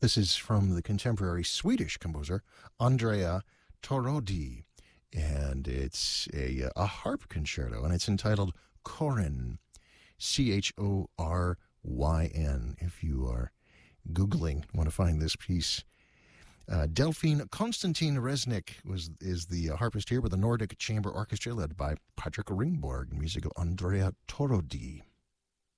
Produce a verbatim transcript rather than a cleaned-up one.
This is from the contemporary Swedish composer Andrea Torodi, and it's a, a harp concerto, and it's entitled Coryn, C H O R Y N, if you are Googling, want to find this piece. Uh, Delphine Konstantin Resnick was is the uh, harpist here with the Nordic Chamber Orchestra led by Patrick Ringborg, music of Andrea Torodi.